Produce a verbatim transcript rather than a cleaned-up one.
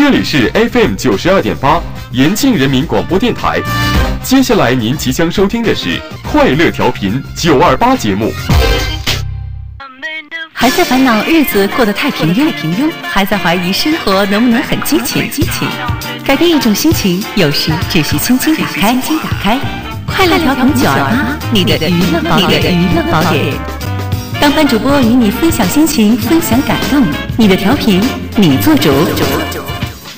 这里是 F M 九十二点八延庆人民广播电台。接下来您即将收听的是快乐调频九二八节目。 还在烦恼日子过得太平庸，平庸，还在怀疑生活能不能很激情，激情。改变一种心情，有时只需轻轻打开，轻轻打开。快乐调频九二八，你的娱乐宝典，娱乐宝典。当班主播与你分享心情，分享感动，你的调频，你做主。